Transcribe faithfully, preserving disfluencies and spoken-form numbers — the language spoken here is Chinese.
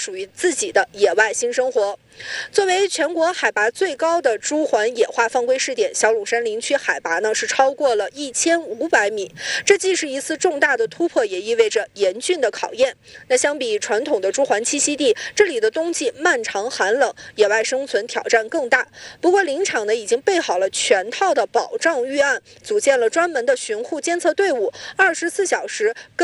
属于自己的野外新生活。作为全国海拔最高的朱鹮野化放归试点，小鲁山林区海拔呢是超过了一千五百米，这既是一次重大的突破，也意味着严峻的考验。那相比传统的朱鹮栖息地，这里的冬季漫长寒冷，野外生存挑战更大。不过林场呢已经备好了全套的保障预案，组建了专门的巡护监测队伍，二十四小时跟